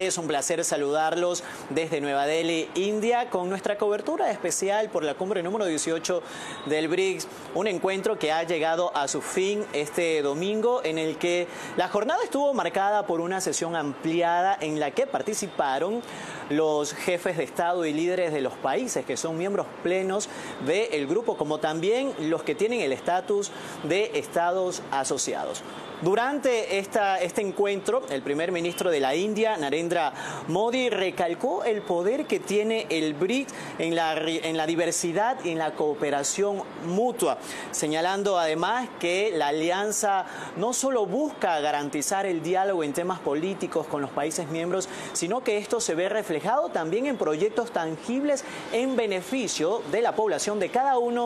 Es un placer saludarlos desde Nueva Delhi, India, con nuestra cobertura especial por la cumbre número 18 del BRICS, un encuentro que ha llegado a su fin este domingo, en el que la jornada estuvo marcada por una sesión ampliada en la que participaron los jefes de Estado y líderes de los países que son miembros plenos del grupo, como también los que tienen el estatus de Estados asociados. Durante este encuentro, el primer ministro de la India, Narendra Modi, recalcó el poder que tiene el BRICS en la diversidad y en la cooperación mutua, señalando además que la alianza no solo busca garantizar el diálogo en temas políticos con los países miembros, sino que esto se ve reflejado también en proyectos tangibles en beneficio de la población de cada uno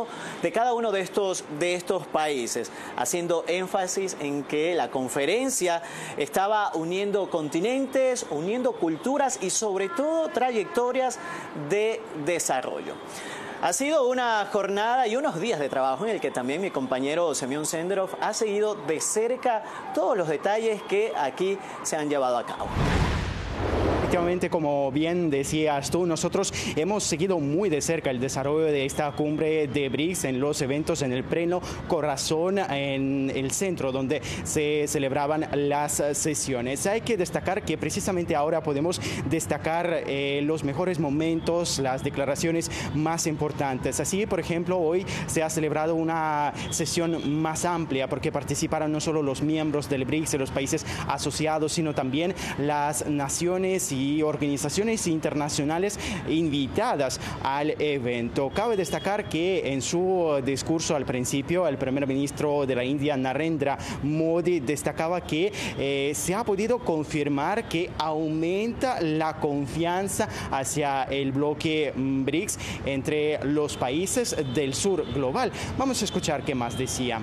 de estos países, haciendo énfasis en que la conferencia estaba uniendo continentes, uniendo culturas y sobre todo trayectorias de desarrollo. Ha sido una jornada y unos días de trabajo en el que también mi compañero Semyon Senderov ha seguido de cerca todos los detalles que aquí se han llevado a cabo. Efectivamente, como bien decías tú, nosotros hemos seguido muy de cerca el desarrollo de esta cumbre de BRICS en los eventos en el pleno corazón, en el centro donde se celebraban las sesiones. Hay que destacar que precisamente ahora podemos destacar los mejores momentos, las declaraciones más importantes. Así, por ejemplo, hoy se ha celebrado una sesión más amplia porque participaron no solo los miembros del BRICS de los países asociados, sino también las naciones y organizaciones internacionales invitadas al evento. Cabe destacar que en su discurso al principio, el primer ministro de la India, Narendra Modi, destacaba que se ha podido confirmar que aumenta la confianza hacia el bloque BRICS entre los países del sur global. Vamos a escuchar qué más decía.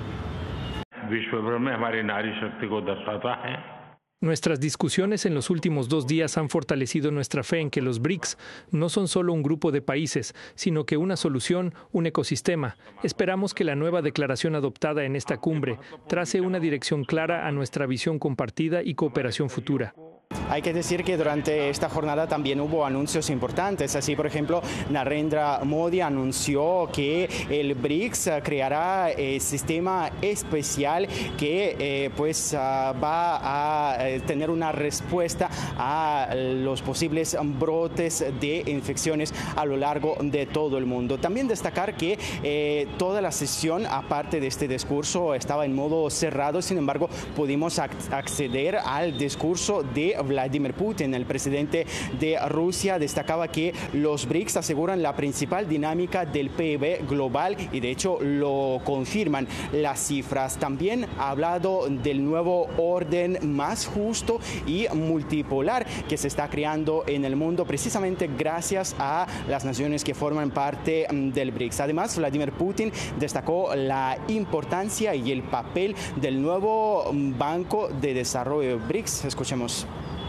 Nuestras discusiones en los últimos 2 días han fortalecido nuestra fe en que los BRICS no son solo un grupo de países, sino que una solución, un ecosistema. Esperamos que la nueva declaración adoptada en esta cumbre trace una dirección clara a nuestra visión compartida y cooperación futura. Hay que decir que durante esta jornada también hubo anuncios importantes. Así, por ejemplo, Narendra Modi anunció que el BRICS creará sistema especial que va a tener una respuesta a los posibles brotes de infecciones a lo largo de todo el mundo. También destacar que toda la sesión, aparte de este discurso, estaba en modo cerrado. Sin embargo, pudimos acceder al discurso de Vladimir Putin. El presidente de Rusia destacaba que los BRICS aseguran la principal dinámica del PIB global y de hecho lo confirman las cifras. También ha hablado del nuevo orden más justo y multipolar que se está creando en el mundo precisamente gracias a las naciones que forman parte del BRICS. Además, Vladimir Putin destacó la importancia y el papel del nuevo Banco de Desarrollo BRICS. Escuchemos.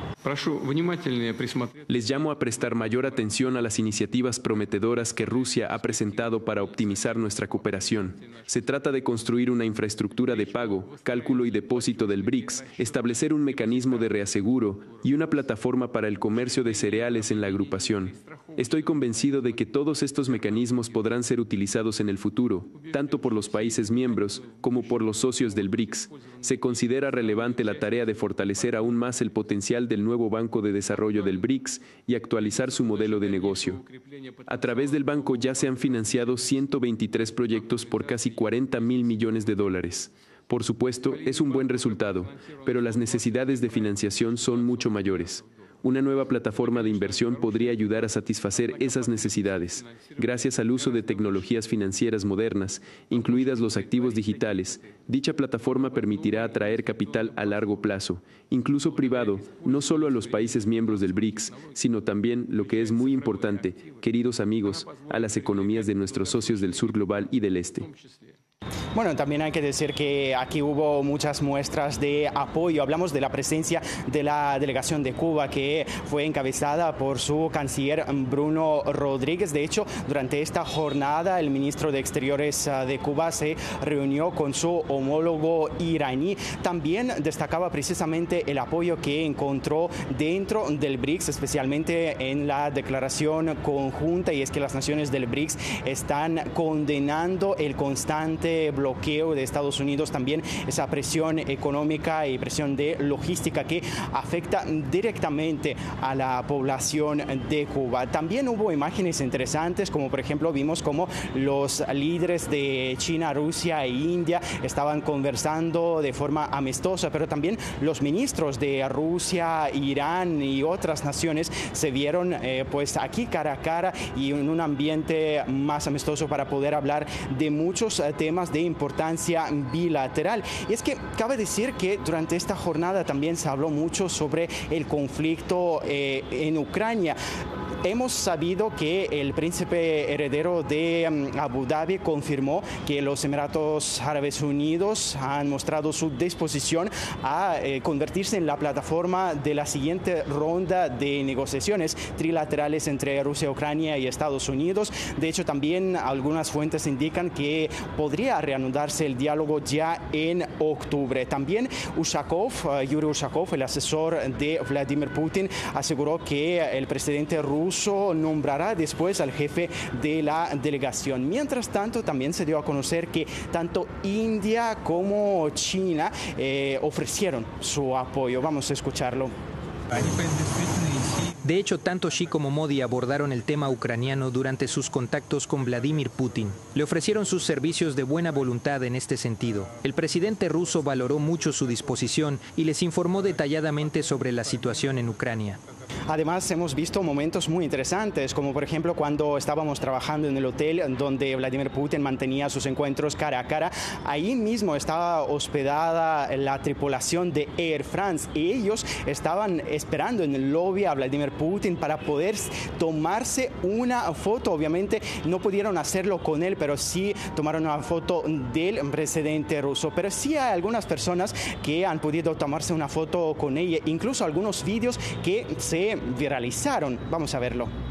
Les llamo a prestar mayor atención a las iniciativas prometedoras que Rusia ha presentado para optimizar nuestra cooperación. Se trata de construir una infraestructura de pago, cálculo y depósito del BRICS, establecer un mecanismo de reaseguro y una plataforma para el comercio de cereales en la agrupación. Estoy convencido de que todos estos mecanismos podrán ser utilizados en el futuro, tanto por los países miembros como por los socios del BRICS. Se considera relevante la tarea de fortalecer aún más el potencial del nuevo Banco de Desarrollo del BRICS y actualizar su modelo de negocio. A través del banco ya se han financiado 123 proyectos por casi $40.000 millones. Por supuesto, es un buen resultado, pero las necesidades de financiación son mucho mayores. Una nueva plataforma de inversión podría ayudar a satisfacer esas necesidades. Gracias al uso de tecnologías financieras modernas, incluidas los activos digitales, dicha plataforma permitirá atraer capital a largo plazo, incluso privado, no solo a los países miembros del BRICS, sino también, lo que es muy importante, queridos amigos, a las economías de nuestros socios del sur global y del este. Bueno, también hay que decir que aquí hubo muchas muestras de apoyo. Hablamos de la presencia de la delegación de Cuba, que fue encabezada por su canciller Bruno Rodríguez. De hecho, durante esta jornada, el ministro de Exteriores de Cuba se reunió con su homólogo iraní. También destacaba precisamente el apoyo que encontró dentro del BRICS, especialmente en la declaración conjunta, y es que las naciones del BRICS están condenando el constante bloqueo de Estados Unidos, también esa presión económica y presión de logística que afecta directamente a la población de Cuba. También hubo imágenes interesantes, como por ejemplo vimos como los líderes de China, Rusia e India estaban conversando de forma amistosa, pero también los ministros de Rusia, Irán y otras naciones se vieron pues aquí cara a cara y en un ambiente más amistoso para poder hablar de muchos temas de importancia bilateral. Y es que cabe decir que durante esta jornada también se habló mucho sobre el conflicto en Ucrania. Hemos sabido que el príncipe heredero de Abu Dhabi confirmó que los Emiratos Árabes Unidos han mostrado su disposición a convertirse en la plataforma de la siguiente ronda de negociaciones trilaterales entre Rusia, Ucrania y Estados Unidos. De hecho, también algunas fuentes indican que podría reanudarse el diálogo ya en octubre. También Yuri Ushakov, el asesor de Vladimir Putin, aseguró que el presidente ruso nombrará después al jefe de la delegación. Mientras tanto, también se dio a conocer que tanto India como China ofrecieron su apoyo. Vamos a escucharlo. De hecho, tanto Xi como Modi abordaron el tema ucraniano durante sus contactos con Vladimir Putin. Le ofrecieron sus servicios de buena voluntad en este sentido. El presidente ruso valoró mucho su disposición y les informó detalladamente sobre la situación en Ucrania. Además, hemos visto momentos muy interesantes, como por ejemplo cuando estábamos trabajando en el hotel donde Vladimir Putin mantenía sus encuentros cara a cara. Ahí mismo estaba hospedada la tripulación de Air France y ellos estaban esperando en el lobby a Vladimir Putin para poder tomarse una foto. Obviamente no pudieron hacerlo con él, pero sí tomaron una foto del presidente ruso. Pero sí hay algunas personas que han podido tomarse una foto con ella, incluso algunos vídeos que se viralizaron. Vamos a verlo.